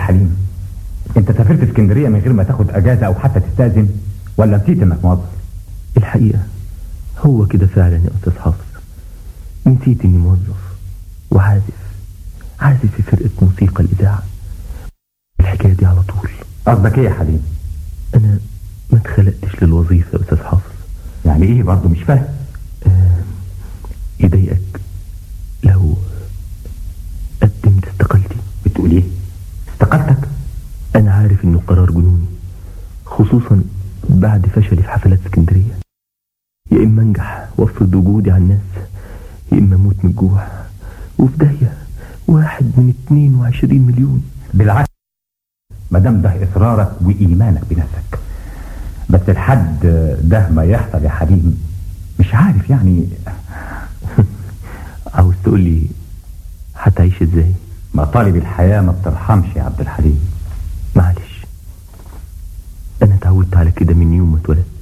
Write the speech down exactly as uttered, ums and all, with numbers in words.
حليم، انت سافرت اسكندرية من غير ما تاخد اجازة او حتى تستأذن، ولا نسيت انك موظف؟ الحقيقة هو كده فعلا يا أستاذ حافظ، نسيت اني موظف وعازف عازف في فرقة موسيقى الإذاعة. الحكاية دي على طول. قصدك ايه يا حليم؟ انا ما اتخلقتش للوظيفة يا أستاذ حافظ. يعني ايه برضو؟ مش فاهم. آه يضايقك لو قدمت استقالتي؟ بتقول ايه؟ استقالتك؟ انا عارف انه قرار جنوني، خصوصا بعد فشلي في حفلات اسكندرية. يا اما انجح وافرض وجودي على الناس، يا اما اموت من الجوع وفي داهية واحد من اتنين وعشرين مليون. بالعكس، مادام ده اصرارك وايمانك بنفسك، بس الحد ده ما يحصل يا حليم مش عارف يعني. عاوز تقولي هتعيش ازاي؟ مطالب الحياة ما بترحمش يا عبد الحليم. معلش، انا اتعودت على كده من يوم ما اتولدت.